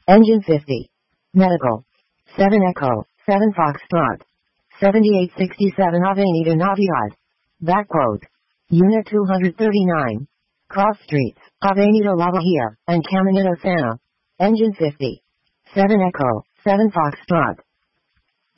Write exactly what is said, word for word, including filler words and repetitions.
Engine fifty. Medical. seven Echo, seven Foxtrot. seventy-eight sixty-seven Avenida Navidad. Backquote. Unit two thirty-nine. Cross Streets, Avenida La Bahia, and Caminito Sana. Engine fifty. seven Echo, seven Foxtrot.